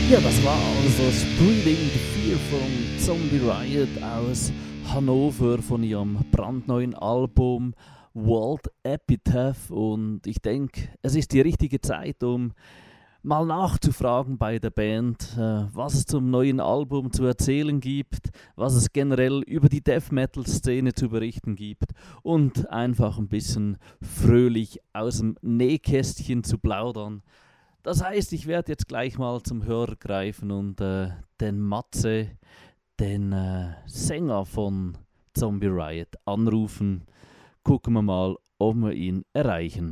Ja, das war also Spreading the Fear von Zombie Riot aus Hannover von ihrem brandneuen Album World Epitaph. Und ich denke, es ist die richtige Zeit, um mal nachzufragen bei der Band, was es zum neuen Album zu erzählen gibt, was es generell über die Death-Metal-Szene zu berichten gibt und einfach ein bisschen fröhlich aus dem Nähkästchen zu plaudern. Das heißt, ich werde jetzt gleich mal zum Hörer greifen und den Matze, den Sänger von Zombie Riot, anrufen. Gucken wir mal, ob wir ihn erreichen.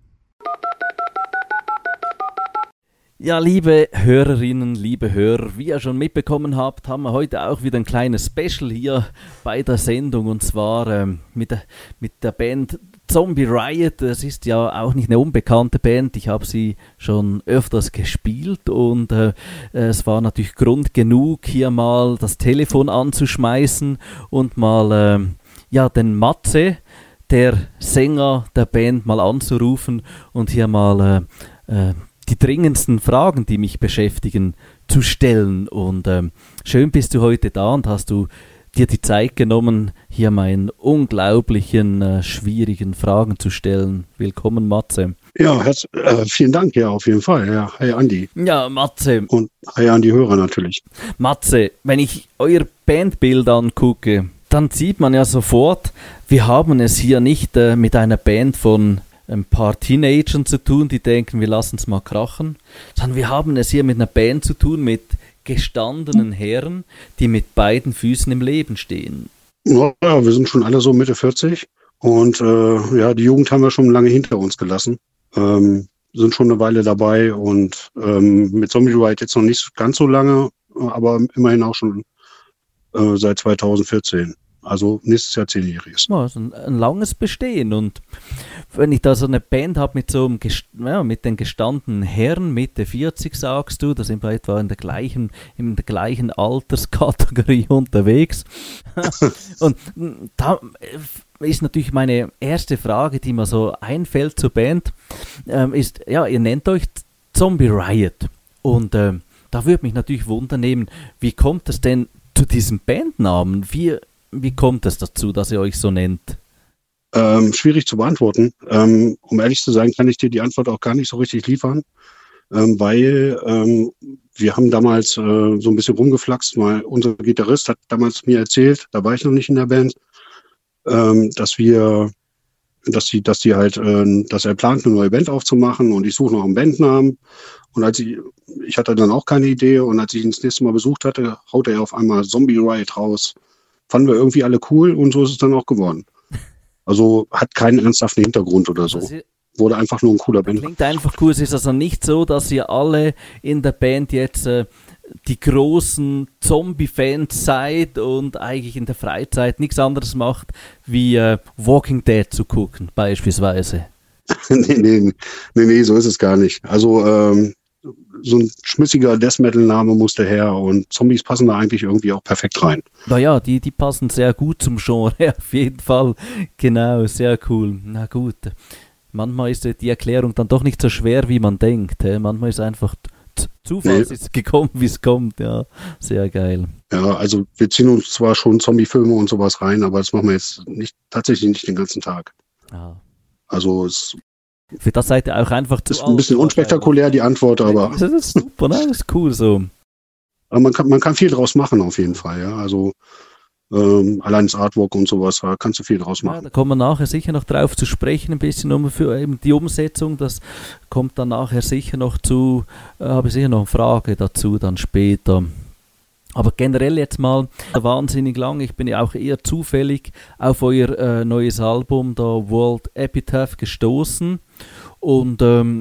Ja, liebe Hörerinnen, liebe Hörer, wie ihr schon mitbekommen habt, haben wir heute auch wieder ein kleines Special hier bei der Sendung, und zwar mit der Band Zombie Riot. Das ist ja auch nicht eine unbekannte Band, ich habe sie schon öfters gespielt und es war natürlich Grund genug, hier mal das Telefon anzuschmeißen und mal den Matze, der Sänger der Band, mal anzurufen und hier mal die dringendsten Fragen, die mich beschäftigen, zu stellen. Und schön bist du heute da und hast du dir die Zeit genommen, hier meinen unglaublichen, schwierigen Fragen zu stellen. Willkommen, Matze. Ja, vielen Dank, ja, auf jeden Fall. Ja, hi Andi. Ja, Matze. Und hi an die Hörer natürlich. Matze, wenn ich euer Bandbild angucke, dann sieht man ja sofort, wir haben es hier nicht mit einer Band von ein paar Teenagern zu tun, die denken, wir lassen es mal krachen, sondern wir haben es hier mit einer Band zu tun, mit gestandenen Herren, die mit beiden Füßen im Leben stehen. Ja, wir sind schon alle so Mitte 40 und die Jugend haben wir schon lange hinter uns gelassen. Sind schon eine Weile dabei und mit Zombie Riot jetzt noch nicht ganz so lange, aber immerhin auch schon seit 2014. Also nächstes Jahr 10-jähriges. Ja, also ein langes Bestehen. Und wenn ich da so eine Band habe mit so einem mit den gestandenen Herren, Mitte 40 sagst du, da sind wir etwa in der gleichen Alterskategorie unterwegs. Und da ist natürlich meine erste Frage, die mir so einfällt zur Band, ist, ja, ihr nennt euch Zombie Riot. Und da würde mich natürlich wundern, wie kommt es denn zu diesem Bandnamen? Wie kommt es dazu, dass ihr euch so nennt? Schwierig zu beantworten. Um ehrlich zu sein, kann ich dir die Antwort auch gar nicht so richtig liefern, weil wir haben damals so ein bisschen rumgeflaxt, weil unser Gitarrist hat damals mir erzählt, da war ich noch nicht in der Band, dass er plant, eine neue Band aufzumachen und ich suche noch einen Bandnamen. Und ich hatte dann auch keine Idee, und als ich ihn das nächste Mal besucht hatte, haut er auf einmal Zombie Riot raus. Fanden wir irgendwie alle cool und so ist es dann auch geworden. Also hat keinen ernsthaften Hintergrund oder so. Wurde einfach nur ein cooler Band. Klingt einfach cool. Es ist also nicht so, dass ihr alle in der Band jetzt die großen Zombie-Fans seid und eigentlich in der Freizeit nichts anderes macht, wie Walking Dead zu gucken, beispielsweise. Nee, so ist es gar nicht. Also so ein schmissiger Death-Metal-Name musste her und Zombies passen da eigentlich irgendwie auch perfekt rein. Naja, die passen sehr gut zum Genre, auf jeden Fall. Genau, sehr cool. Na gut. Manchmal ist die Erklärung dann doch nicht so schwer, wie man denkt. Manchmal ist einfach Zufall ist gekommen, wie es kommt. Ja, sehr geil. Ja, also wir ziehen uns zwar schon Zombie-Filme und sowas rein, aber das machen wir jetzt tatsächlich nicht den ganzen Tag. Ah. Also für das seid ihr auch einfach zu alt. Ist ein bisschen unspektakulär, die Antwort, aber das ist super, ne? Das ist cool so. Aber man kann viel draus machen auf jeden Fall, ja. Also allein das Artwork und sowas, da kannst du viel draus machen. Ja, da kommen wir nachher sicher noch drauf zu sprechen, ein bisschen für eben die Umsetzung. Das kommt dann nachher sicher noch zu, habe ich sicher noch eine Frage dazu dann später. Aber generell jetzt mal wahnsinnig lang. Ich bin ja auch eher zufällig auf euer neues Album, der World Epitaph, gestoßen. Und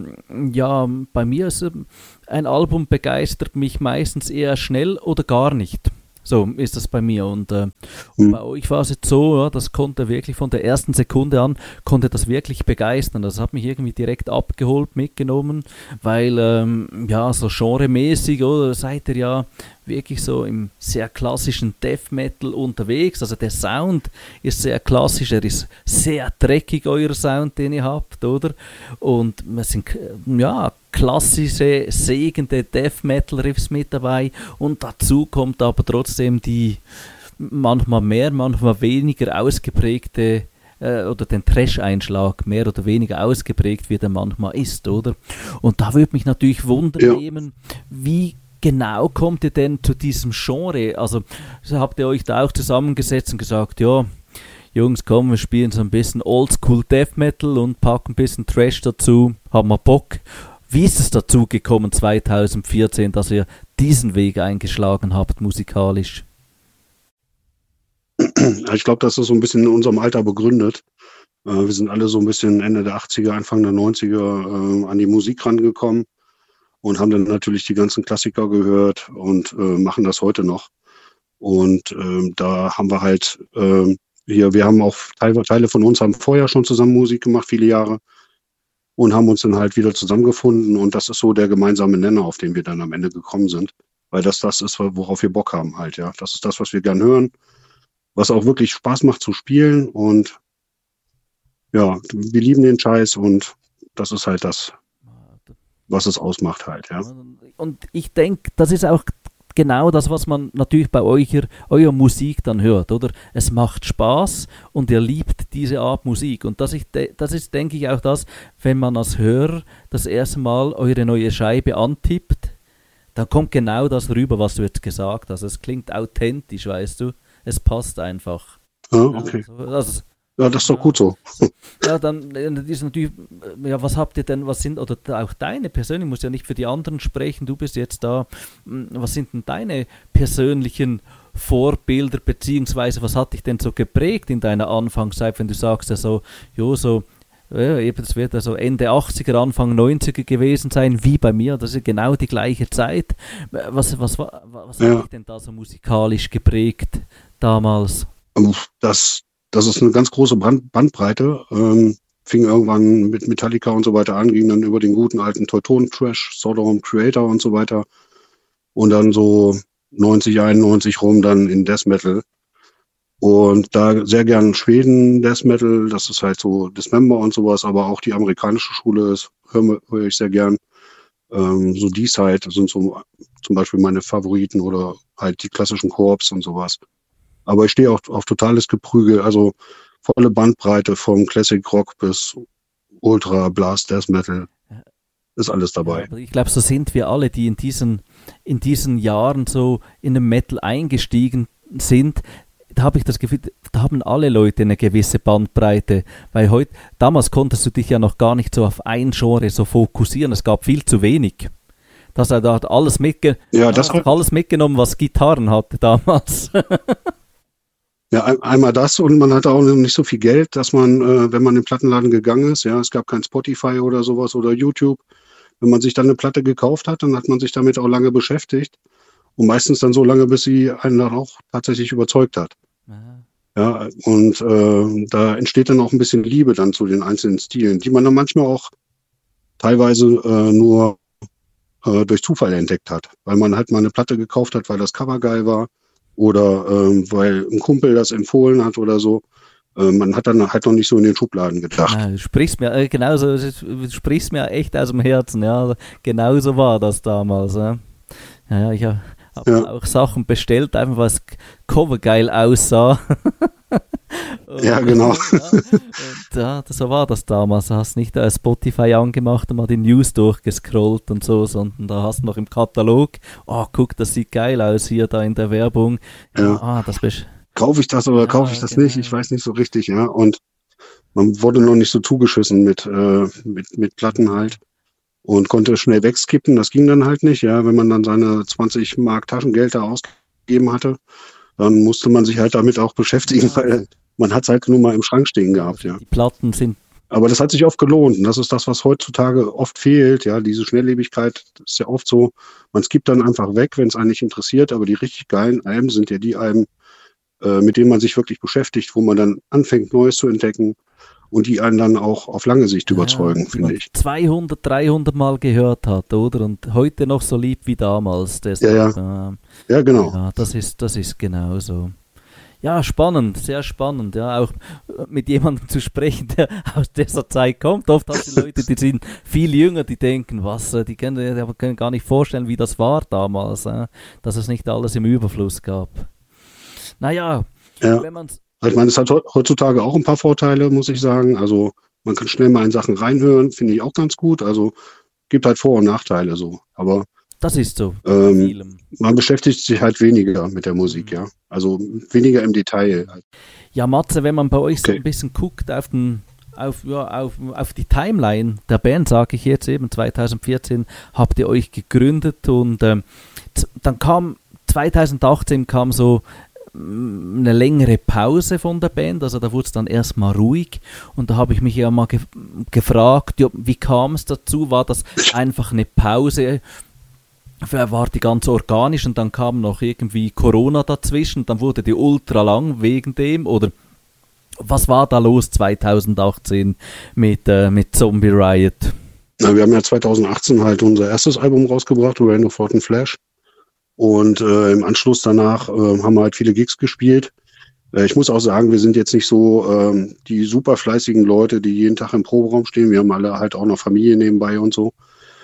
bei mir ist ein Album begeistert mich meistens eher schnell oder gar nicht. So ist das bei mir. Und bei euch war es jetzt so, ja, das konnte wirklich von der ersten Sekunde an, konnte das wirklich begeistern. Das hat mich irgendwie direkt abgeholt, mitgenommen, weil so genremäßig, oder seid ihr ja wirklich so im sehr klassischen Death Metal unterwegs. Also der Sound ist sehr klassisch, er ist sehr dreckig, euer Sound, den ihr habt, oder? Und es sind klassische, segende Death-Metal-Riffs mit dabei und dazu kommt aber trotzdem die manchmal mehr, manchmal weniger ausgeprägte oder den Trash-Einschlag mehr oder weniger ausgeprägt, wie der manchmal ist, oder? Und da würde mich natürlich wundern nehmen, wie genau kommt ihr denn zu diesem Genre? Also habt ihr euch da auch zusammengesetzt und gesagt, ja, Jungs, komm, wir spielen so ein bisschen Oldschool Death Metal und packen ein bisschen Trash dazu, haben wir Bock. Wie ist es dazu gekommen 2014, dass ihr diesen Weg eingeschlagen habt musikalisch? Ich glaube, das ist so ein bisschen in unserem Alter begründet. Wir sind alle so ein bisschen Ende der 80er, Anfang der 90er an die Musik rangekommen und haben dann natürlich die ganzen Klassiker gehört und machen das heute noch. Und da haben wir halt wir haben auch Teile von uns haben vorher schon zusammen Musik gemacht, viele Jahre, und haben uns dann halt wieder zusammengefunden. Und das ist so der gemeinsame Nenner, auf den wir dann am Ende gekommen sind. Weil das ist, worauf wir Bock haben halt, ja. Das ist das, was wir gern hören, was auch wirklich Spaß macht zu spielen. Und ja, wir lieben den Scheiß und das ist halt das, was es ausmacht halt, ja. Und ich denke, das ist auch genau das, was man natürlich bei eurer Musik dann hört, oder? Es macht Spaß und ihr liebt diese Art Musik. Und das ist, denke ich, auch das, wenn man als Hörer das erste Mal eure neue Scheibe antippt, dann kommt genau das rüber, was du jetzt gesagt hast. Es klingt authentisch, weißt du? Es passt einfach. Ja, okay. Also, ja, das ist doch gut so. Ja, dann ist natürlich, ja, was habt ihr denn, was sind, oder auch deine persönlich, muss ja nicht für die anderen sprechen, du bist jetzt da, was sind denn deine persönlichen Vorbilder, beziehungsweise was hat dich denn so geprägt in deiner Anfangszeit, wenn du sagst, ja so, das wird ja so Ende 80er, Anfang 90er gewesen sein, wie bei mir, das ist genau die gleiche Zeit. Was hat dich denn da so musikalisch geprägt damals? Das ist eine ganz große Bandbreite. Fing irgendwann mit Metallica und so weiter an, ging dann über den guten alten Teutonen-Trash, Sodom Creator und so weiter. Und dann so 90, 91 rum dann in Death Metal. Und da sehr gern Schweden Death Metal, das ist halt so Dismember und sowas, aber auch die amerikanische Schule höre ich sehr gern. So D-Side sind so zum Beispiel meine Favoriten oder halt die klassischen Corps und sowas. Aber ich stehe auch auf totales Geprügel, also volle Bandbreite vom Classic Rock bis Ultra Blast Death Metal. Ist alles dabei. Ja, ich glaube, so sind wir alle, die in diesen Jahren so in den Metal eingestiegen sind. Da habe ich das Gefühl, da haben alle Leute eine gewisse Bandbreite, weil damals konntest du dich ja noch gar nicht so auf ein Genre so fokussieren, es gab viel zu wenig. Da hat alles mitgenommen, was Gitarren hatte damals. Ja, einmal das und man hatte auch nicht so viel Geld, dass man, wenn man in den Plattenladen gegangen ist, ja, es gab kein Spotify oder sowas oder YouTube. Wenn man sich dann eine Platte gekauft hat, dann hat man sich damit auch lange beschäftigt und meistens dann so lange, bis sie einen dann auch tatsächlich überzeugt hat. Aha. Ja, und da entsteht dann auch ein bisschen Liebe dann zu den einzelnen Stilen, die man dann manchmal auch teilweise nur durch Zufall entdeckt hat, weil man halt mal eine Platte gekauft hat, weil das Cover geil war. Oder weil ein Kumpel das empfohlen hat oder so. Man hat dann halt noch nicht so in den Schubladen gedacht. Ja, du sprichst mir echt aus dem Herzen. Ja, genauso war das damals. Ja, ich habe auch Sachen bestellt, einfach weil das Cover geil aussah. Ja, genau. So war das damals. Du hast nicht Spotify angemacht und mal die News durchgescrollt und so, sondern da hast du noch im Katalog, guck, das sieht geil aus hier da in der Werbung. Ja. Kaufe ich das oder kaufe ich das nicht? Ich weiß nicht so richtig, ja. Und man wurde noch nicht so zugeschissen mit Platten halt und konnte schnell wegskippen. Das ging dann halt nicht, ja. Wenn man dann seine 20 Mark Taschengeld da ausgegeben hatte, dann musste man sich halt damit auch beschäftigen, weil man hat es halt nur mal im Schrank stehen gehabt, ja. Die Platten sind... Aber das hat sich oft gelohnt und das ist das, was heutzutage oft fehlt, ja, diese Schnelllebigkeit ist ja oft so, man skippt dann einfach weg, wenn es einen nicht interessiert, aber die richtig geilen Alben sind ja die Alben, mit denen man sich wirklich beschäftigt, wo man dann anfängt, Neues zu entdecken und die einen dann auch auf lange Sicht überzeugen, finde ich. 200, 300 Mal gehört hat, oder? Und heute noch so lieb wie damals. Ja, genau. Ja, das ist genau so. Ja, spannend, sehr spannend, ja, auch mit jemandem zu sprechen, der aus dieser Zeit kommt. Oft hast du Leute, die sind viel jünger, die denken, die können gar nicht vorstellen, wie das war damals, dass es nicht alles im Überfluss gab. Naja, Ja. wenn man Also ich meine, es hat heutzutage auch ein paar Vorteile, muss ich sagen. Also man kann schnell mal in Sachen reinhören, finde ich auch ganz gut. Also gibt halt Vor- und Nachteile so. Aber das ist so, bei vielem. man beschäftigt sich halt weniger mit der Musik, ja. Also weniger im Detail. Ja, Matze, wenn man bei euch so ein bisschen guckt auf die Timeline der Band, sage ich jetzt eben, 2014 habt ihr euch gegründet und dann kam 2018 kam so eine längere Pause von der Band, also da wurde es dann erstmal ruhig und da habe ich mich ja mal gefragt, ja, wie kam es dazu? War das einfach eine Pause? War die ganz organisch und dann kam noch irgendwie Corona dazwischen, dann wurde die ultra lang wegen dem, oder was war da los 2018 mit Zombie Riot? Na, wir haben ja 2018 halt unser erstes Album rausgebracht, Rain of Fortin Flash. Und im Anschluss danach haben wir halt viele Gigs gespielt. Ich muss auch sagen, wir sind jetzt nicht so die super fleißigen Leute, die jeden Tag im Proberaum stehen. Wir haben alle halt auch noch Familie nebenbei und so.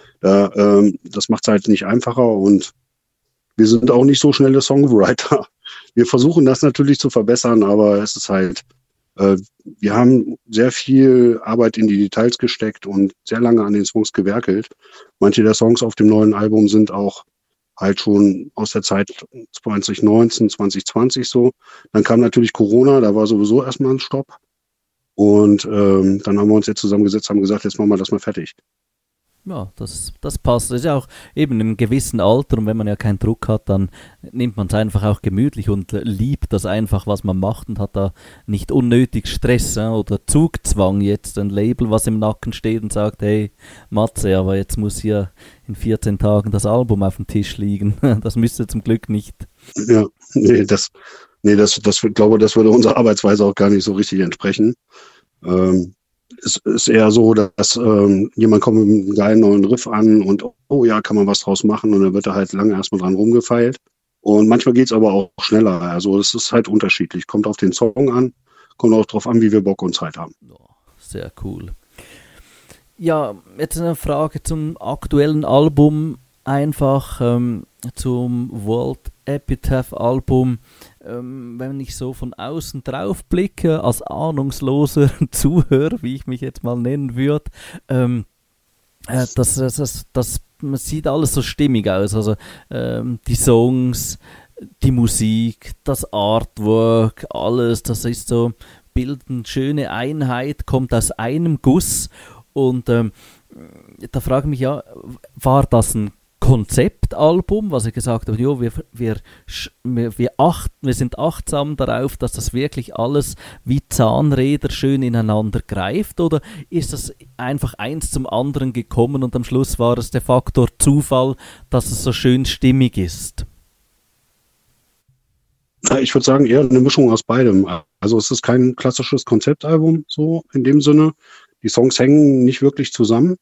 Das macht es halt nicht einfacher und wir sind auch nicht so schnelle Songwriter. Wir versuchen das natürlich zu verbessern, aber es ist halt, wir haben sehr viel Arbeit in die Details gesteckt und sehr lange an den Songs gewerkelt. Manche der Songs auf dem neuen Album sind auch halt schon aus der Zeit 2019, 2020 so. Dann kam natürlich Corona, da war sowieso erstmal ein Stopp. Und dann haben wir uns jetzt zusammengesetzt, haben gesagt, jetzt machen wir das mal fertig. Ja, das passt. Das ist ja auch eben im gewissen Alter und wenn man ja keinen Druck hat, dann nimmt man es einfach auch gemütlich und liebt das einfach, was man macht und hat da nicht unnötig Stress oder Zugzwang jetzt, ein Label, was im Nacken steht und sagt, hey Matze, aber jetzt muss hier in 14 Tagen das Album auf dem Tisch liegen. Das müsste zum Glück nicht. Ja, das glaube, das würde unserer Arbeitsweise auch gar nicht so richtig entsprechen. Es ist eher so, dass jemand kommt mit einem geilen neuen Riff an und oh ja, kann man was draus machen und dann wird da halt lange erstmal dran rumgefeilt. Und manchmal geht's aber auch schneller. Also es ist halt unterschiedlich. Kommt auf den Song an, kommt auch drauf an, wie wir Bock und Zeit haben. Sehr cool. Ja, jetzt eine Frage zum aktuellen Album, einfach zum World Epitaph Album. Wenn ich so von außen drauf blicke, als ahnungsloser Zuhörer, wie ich mich jetzt mal nennen würde, das sieht alles so stimmig aus. Also die Songs, die Musik, das Artwork, alles, das ist so, bildet eine schöne Einheit, kommt aus einem Guss. Und da frage ich mich ja, war das ein Konzeptalbum, was ich gesagt habe, jo, wir sind achtsam darauf, dass das wirklich alles wie Zahnräder schön ineinander greift, oder ist das einfach eins zum anderen gekommen und am Schluss war es der Faktor Zufall, dass es so schön stimmig ist? Ich würde sagen, eher eine Mischung aus beidem. Also es ist kein klassisches Konzeptalbum, so in dem Sinne. Die Songs hängen nicht wirklich zusammen.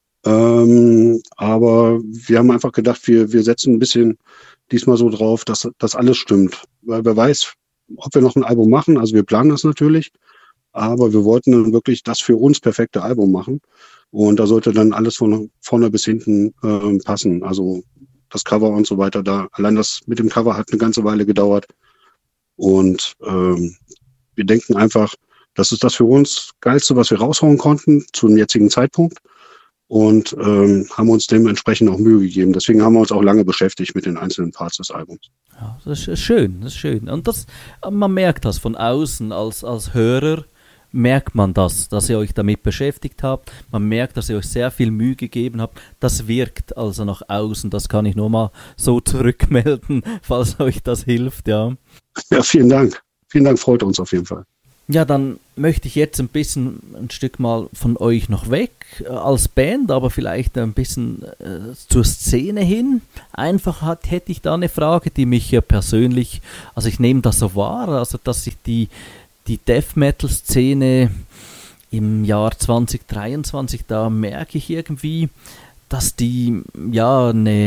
Aber wir haben einfach gedacht, wir setzen ein bisschen diesmal so drauf, dass das alles stimmt. Weil wer weiß, ob wir noch ein Album machen. Also wir planen das natürlich. Aber wir wollten dann wirklich das für uns perfekte Album machen. Und da sollte dann alles von vorne bis hinten passen. Also das Cover und so weiter. Allein das mit dem Cover hat eine ganze Weile gedauert. Und wir denken einfach, das ist das für uns Geilste, was wir raushauen konnten zu dem jetzigen Zeitpunkt. Und haben uns dementsprechend auch Mühe gegeben. Deswegen haben wir uns auch lange beschäftigt mit den einzelnen Parts des Albums. Ja, das ist schön, das ist schön. Und man merkt das von außen als Hörer, merkt man das, dass ihr euch damit beschäftigt habt. Man merkt, dass ihr euch sehr viel Mühe gegeben habt. Das wirkt also nach außen. Das kann ich nur mal so zurückmelden, falls euch das hilft, ja. Ja, vielen Dank. Vielen Dank, freut uns auf jeden Fall. Ja, dann möchte ich jetzt ein Stück mal von euch noch weg als Band, aber vielleicht ein bisschen zur Szene hin. Einfach hätte ich da eine Frage, die mich persönlich, also ich nehme das so wahr, also dass sich die Death Metal Szene im Jahr 2023, da merke ich irgendwie, dass die ja eine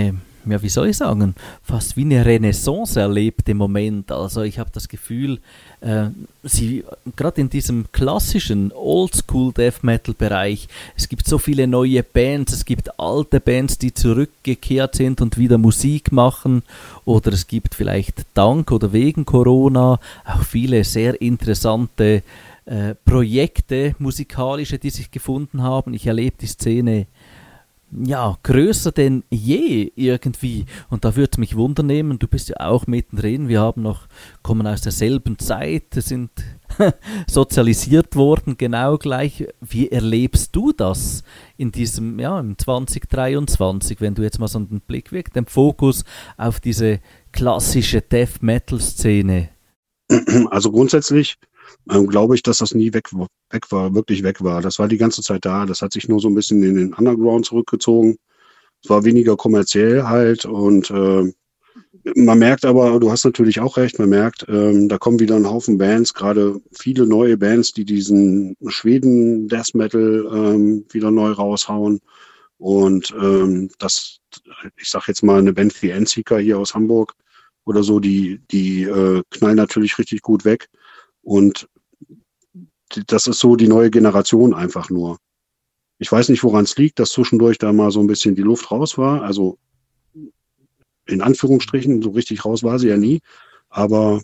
ja, wie soll ich sagen, fast wie eine Renaissance erlebt im Moment. Also ich habe das Gefühl, sie gerade in diesem klassischen Oldschool Death Metal Bereich, es gibt so viele neue Bands, es gibt alte Bands, die zurückgekehrt sind und wieder Musik machen, oder es gibt vielleicht dank oder wegen Corona auch viele sehr interessante Projekte, musikalische, die sich gefunden haben. Ich erlebe die Szene ja, größer denn je irgendwie. Und da würde es mich wundern nehmen, du bist ja auch mittendrin, kommen aus derselben Zeit, sind sozialisiert worden, genau gleich. Wie erlebst du das in diesem, ja, im 2023, wenn du jetzt mal so einen Blick wirkst, den Fokus auf diese klassische Death-Metal-Szene? Also grundsätzlich glaube ich, dass das nie wirklich weg war. Das war die ganze Zeit da. Das hat sich nur so ein bisschen in den Underground zurückgezogen. Es war weniger kommerziell halt und man merkt aber, du hast natürlich auch recht, man merkt, da kommen wieder ein Haufen Bands, gerade viele neue Bands, die diesen Schweden Death Metal wieder neu raushauen und ich sag jetzt mal eine Band wie Endseeker hier aus Hamburg oder so, die knallen natürlich richtig gut weg. Und das ist so die neue Generation einfach nur. Ich weiß nicht, woran es liegt, dass zwischendurch da mal so ein bisschen die Luft raus war. Also in Anführungsstrichen, so richtig raus war sie ja nie. Aber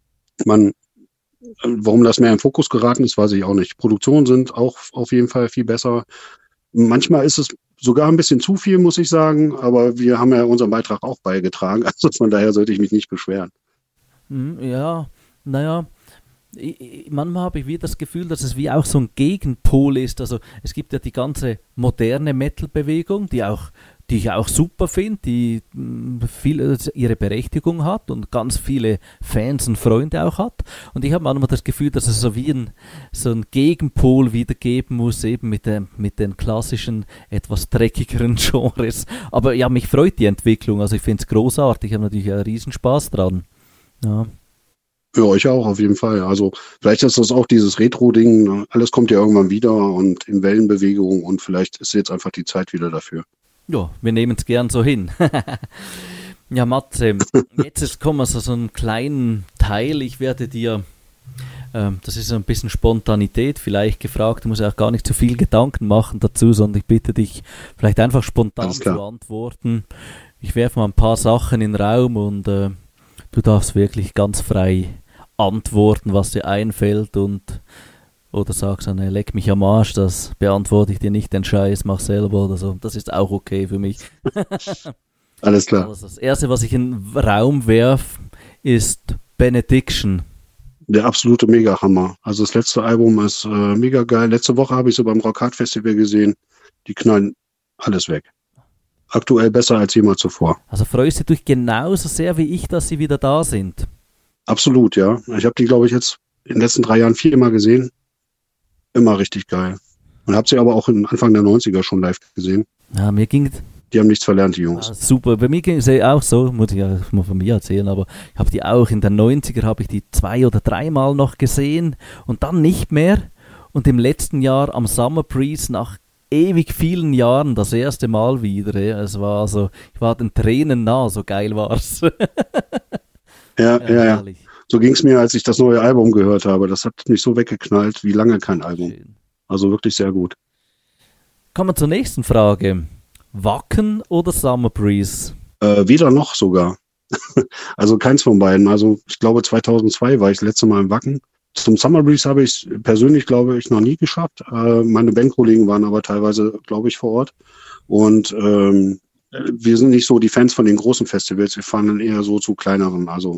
warum das mehr im Fokus geraten ist, weiß ich auch nicht. Produktionen sind auch auf jeden Fall viel besser. Manchmal ist es sogar ein bisschen zu viel, muss ich sagen. Aber wir haben ja unseren Beitrag auch beigetragen. Also von daher sollte ich mich nicht beschweren. Ja, naja. Manchmal habe ich wieder das Gefühl, dass es wie auch so ein Gegenpol ist. Also es gibt ja die ganze moderne Metal-Bewegung, die ich auch super finde, die viel ihre Berechtigung hat und ganz viele Fans und Freunde auch hat. Und ich habe manchmal das Gefühl, dass es so wie so ein Gegenpol wieder geben muss, eben mit den klassischen, etwas dreckigeren Genres. Aber ja, mich freut die Entwicklung, also ich finde es großartig, ich habe natürlich einen Riesenspaß dran. Ja. Ja, ich auch, auf jeden Fall. Also vielleicht ist das auch dieses Retro-Ding, ne? Alles kommt ja irgendwann wieder und in Wellenbewegung und vielleicht ist jetzt einfach die Zeit wieder dafür. Ja, wir nehmen es gern so hin. Ja, Matze, jetzt kommen wir so einen kleinen Teil. Ich werde dir, das ist so ein bisschen Spontanität vielleicht gefragt, du musst auch gar nicht zu viel Gedanken machen dazu, sondern ich bitte dich vielleicht einfach spontan zu antworten. Ich werfe mal ein paar Sachen in den Raum und du darfst wirklich ganz frei antworten, was dir einfällt oder sagst dann, leck mich am Arsch, das beantworte ich dir nicht, den Scheiß, mach selber oder so. Das ist auch okay für mich. Alles klar. Also das Erste, was ich in den Raum werfe, ist Benediction. Der absolute Mega-Hammer. Also das letzte Album ist mega geil. Letzte Woche habe ich sie beim Rock Hard Festival gesehen. Die knallen alles weg. Aktuell besser als jemals zuvor. Also freust du dich genauso sehr wie ich, dass sie wieder da sind? Absolut, ja. Ich habe die, glaube ich, jetzt in den letzten 3 Jahren 4-mal gesehen. Immer richtig geil. Und habe sie aber auch Anfang der 90er schon live gesehen. Ja, mir ging... Die haben nichts verlernt, die Jungs. Super, bei mir ging es auch so, muss ich ja mal von mir erzählen, aber ich habe die auch in den 90er, habe ich die 2 oder 3 Mal noch gesehen und dann nicht mehr. Und im letzten Jahr am Summer Breeze nach ewig vielen Jahren das erste Mal wieder. Ja. Es war so, ich war den Tränen nah, so geil war's. Ja. So ging es mir, als ich das neue Album gehört habe. Das hat mich so weggeknallt, wie lange kein Album. Schön. Also wirklich sehr gut. Kommen wir zur nächsten Frage. Wacken oder Summer Breeze? Weder noch sogar. Also keins von beiden. Also ich glaube 2002 war ich das letzte Mal im Wacken. Zum Summer Breeze habe ich persönlich, glaube ich, noch nie geschafft. Meine Bandkollegen waren aber teilweise, glaube ich, vor Ort. Und wir sind nicht so die Fans von den großen Festivals. Wir fahren dann eher so zu kleineren. Also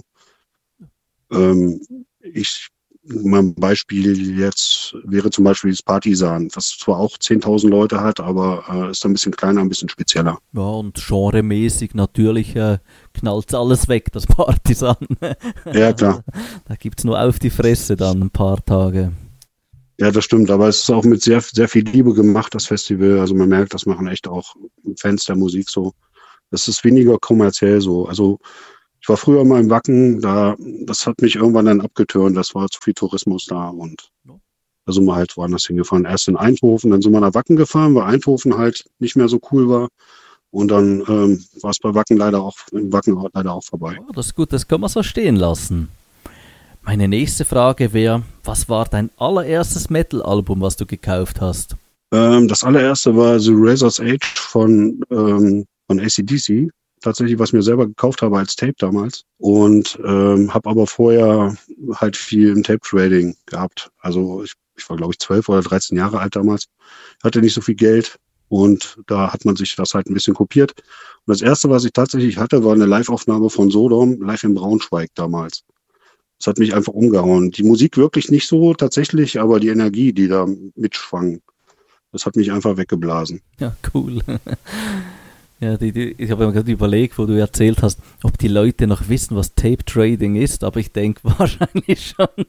mein Beispiel jetzt wäre zum Beispiel das Partisan, was zwar auch 10.000 Leute hat, aber ist ein bisschen kleiner, ein bisschen spezieller. Ja, und genremäßig natürlich knallt alles weg, das Partisan. Ja, klar. Da gibt es nur auf die Fresse dann ein paar Tage. Ja, das stimmt, aber es ist auch mit sehr, sehr viel Liebe gemacht, das Festival. Also man merkt, das machen echt auch Fans der Musik so. Das ist weniger kommerziell so. Also ich war früher mal im Wacken, das hat mich irgendwann dann abgetürnt, das war zu viel Tourismus da und da sind wir halt woanders hingefahren. Erst in Eindhoven, dann sind wir nach Wacken gefahren, weil Eindhoven halt nicht mehr so cool war Und dann war es bei Wacken leider auch vorbei. Oh, das ist gut, das kann man so stehen lassen. Meine nächste Frage wäre, was war dein allererstes Metal-Album, was du gekauft hast? Das allererste war The Razor's Edge von AC/DC. Tatsächlich, was ich mir selber gekauft habe als Tape damals. Und habe aber vorher halt viel im Tape-Trading gehabt. Also ich war, glaube ich, 12 oder 13 Jahre alt damals. Hatte nicht so viel Geld. Und da hat man sich das halt ein bisschen kopiert. Und das erste, was ich tatsächlich hatte, war eine Live-Aufnahme von Sodom, live in Braunschweig damals. Das hat mich einfach umgehauen. Die Musik wirklich nicht so tatsächlich, aber die Energie, die da mitschwang, das hat mich einfach weggeblasen. Ja, cool. Ja, ich habe mir gerade überlegt, wo du erzählt hast, ob die Leute noch wissen, was Tape Trading ist, aber ich denke wahrscheinlich schon.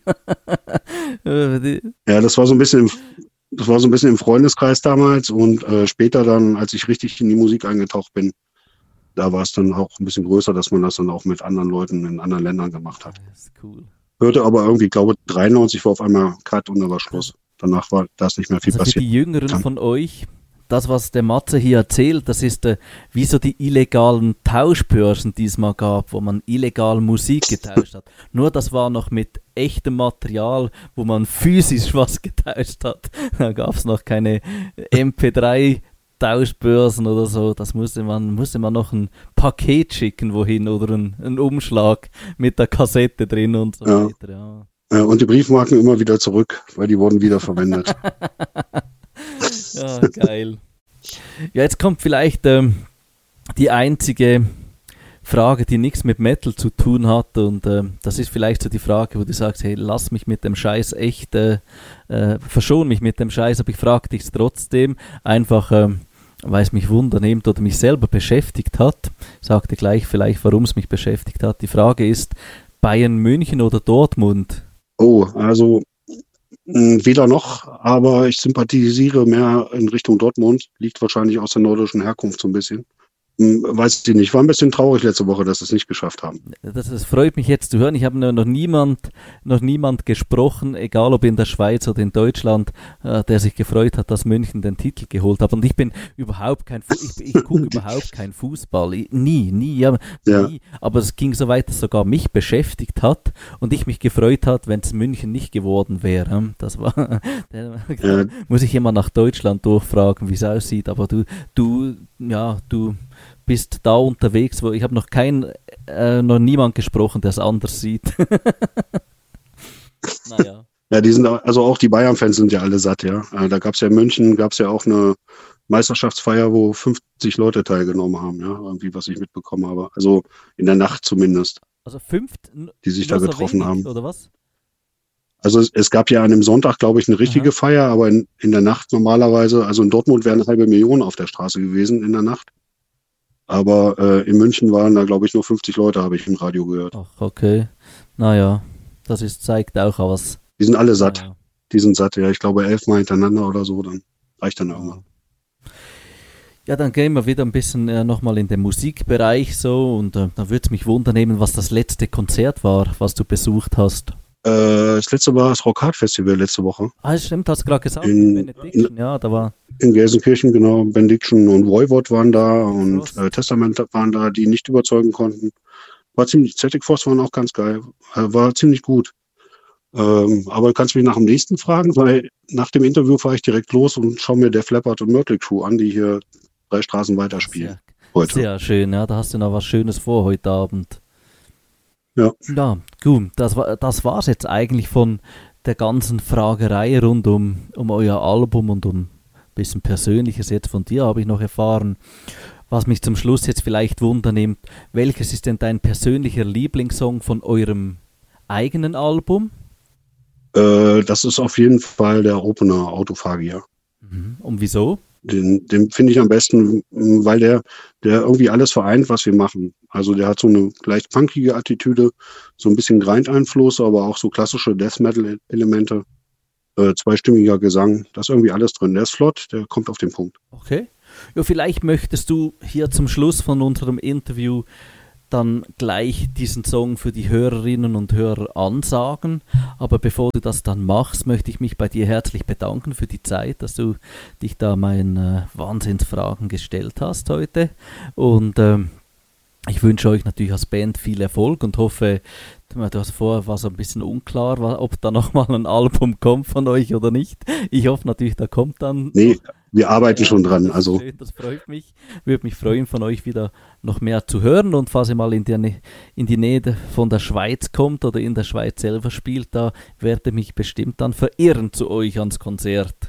Ja, das war so ein bisschen im Freundeskreis damals und später dann, als ich richtig in die Musik eingetaucht bin, da war es dann auch ein bisschen größer, dass man das dann auch mit anderen Leuten in anderen Ländern gemacht hat. Das ist cool. Hörte aber irgendwie, glaube ich, 93 war auf einmal Cut und dann war Schluss. Danach war das nicht mehr viel passiert. Für die Jüngeren von euch, das, was der Matze hier erzählt, das ist wie so die illegalen Tauschbörsen, die es mal gab, wo man illegal Musik getauscht hat. Nur das war noch mit echtem Material, wo man physisch was getauscht hat. Da gab es noch keine MP3 Tauschbörsen oder so, das musste man noch ein Paket schicken wohin oder ein Umschlag mit der Kassette drin und so weiter. Ja. Und die Briefmarken immer wieder zurück, weil die wurden wieder verwendet. Ja, geil. Ja, jetzt kommt vielleicht die einzige Frage, die nichts mit Metal zu tun hat und das ist vielleicht so die Frage, wo du sagst, hey, lass mich mit dem Scheiß echt, verschon mich mit dem Scheiß, aber ich frage dich trotzdem, einfach weil es mich wundernimmt oder mich selber beschäftigt hat. Ich sagte gleich vielleicht, warum es mich beschäftigt hat. Die Frage ist, Bayern München oder Dortmund? Oh, also weder noch, aber ich sympathisiere mehr in Richtung Dortmund. Liegt wahrscheinlich aus der nordischen Herkunft so ein bisschen. Weiß ich nicht. War ein bisschen traurig letzte Woche, dass sie es nicht geschafft haben. Das freut mich jetzt zu hören. Ich habe noch niemand gesprochen, egal ob in der Schweiz oder in Deutschland, der sich gefreut hat, dass München den Titel geholt hat. Und ich bin überhaupt ich gucke überhaupt kein Fußball. Nie. Aber es ging so weit, dass es sogar mich beschäftigt hat und ich mich gefreut hat, wenn es München nicht geworden wäre. Das war, muss ich immer nach Deutschland durchfragen, wie es aussieht. Aber du bist da unterwegs, wo ich habe noch niemand gesprochen, der es anders sieht. Naja. Ja, also auch die Bayern-Fans sind ja alle satt, ja. Da gab es ja in München, auch eine Meisterschaftsfeier, wo 50 Leute teilgenommen haben, ja, irgendwie, was ich mitbekommen habe. Also in der Nacht zumindest. Also die sich da getroffen haben. Oder was? Also es gab ja an dem Sonntag, glaube ich, eine richtige Feier, aber in der Nacht normalerweise, also in Dortmund wären 500.000 auf der Straße gewesen in der Nacht. Aber in München waren da, glaube ich, nur 50 Leute, habe ich im Radio gehört. Ach, okay. Naja, zeigt auch was. Die sind alle satt. Naja. Die sind satt, ja. Ich glaube 11 Mal hintereinander oder so, dann reicht dann irgendwann. Ja, dann gehen wir wieder ein bisschen nochmal in den Musikbereich so und dann würde es mich wundern, was das letzte Konzert war, was du besucht hast. Das letzte war das Rock Hard Festival letzte Woche. Ah, stimmt, hast du gerade gesagt. Benediction, ja, da war. In Gelsenkirchen, genau. Benediction und Voivod waren da und Testament waren da, die nicht überzeugen konnten. War ziemlich, Celtic Frost waren auch ganz geil. War ziemlich gut. Aber du kannst mich nach dem nächsten fragen, weil nach dem Interview fahre ich direkt los und schaue mir Def Leppard und Mötley Crüe an, die hier 3 Straßen weiter spielen. Heute. Sehr schön, ja, da hast du noch was Schönes vor heute Abend. Ja, gut, das war's jetzt eigentlich von der ganzen Fragerei rund um euer Album und um ein bisschen Persönliches jetzt von dir habe ich noch erfahren. Was mich zum Schluss jetzt vielleicht wundernimmt, welches ist denn dein persönlicher Lieblingssong von eurem eigenen Album? Das ist auf jeden Fall der Opener, Autophagia. Und wieso? Den finde ich am besten, weil der irgendwie alles vereint, was wir machen. Also der hat so eine leicht punkige Attitüde, so ein bisschen Grind-Einfluss, aber auch so klassische Death-Metal-Elemente, zweistimmiger Gesang, da ist irgendwie alles drin. Der ist flott, der kommt auf den Punkt. Okay. Ja, vielleicht möchtest du hier zum Schluss von unserem Interview dann gleich diesen Song für die Hörerinnen und Hörer ansagen. Aber bevor du das dann machst, möchte ich mich bei dir herzlich bedanken für die Zeit, dass du dich da meinen Wahnsinnsfragen gestellt hast heute. Und ich wünsche euch natürlich als Band viel Erfolg und hoffe, du hast vorher war so ein bisschen unklar, ob da nochmal ein Album kommt von euch oder nicht. Ich hoffe natürlich, da kommt dann. Nee, wir arbeiten schon dran. Also schön, das freut mich. Würde mich freuen, von euch wieder noch mehr zu hören. Und falls ihr mal in die Nähe von der Schweiz kommt oder in der Schweiz selber spielt, da werde ich mich bestimmt dann verirren zu euch ans Konzert.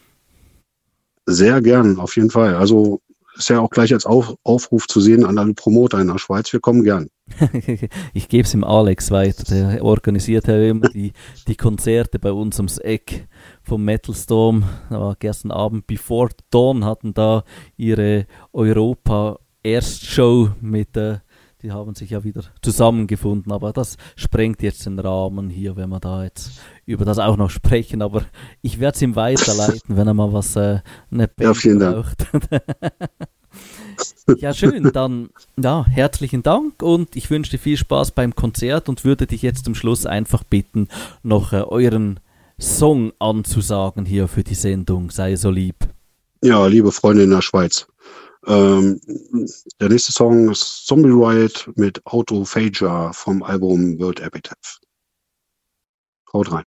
sehr gern, auf jeden Fall. Also ist ja auch gleich als Aufruf zu sehen an alle Promoter in der Schweiz. Wir kommen gern. Ich gebe es ihm Alex weiter, der organisiert ja immer die Konzerte bei uns ums Eck vom Metal Storm. Gestern Abend Before Dawn hatten da ihre Europa-Erstshow mit, die haben sich ja wieder zusammengefunden, aber das sprengt jetzt den Rahmen hier, wenn wir da jetzt über das auch noch sprechen, aber ich werde es ihm weiterleiten, wenn er mal was, eine Band vielen braucht. Ja, schön, dann herzlichen Dank und ich wünsche dir viel Spaß beim Konzert und würde dich jetzt zum Schluss einfach bitten, noch euren Song anzusagen hier für die Sendung, sei so lieb. Ja, liebe Freunde in der Schweiz. Der nächste Song ist Zombie Riot mit Autophagia vom Album World Epitaph. Haut rein.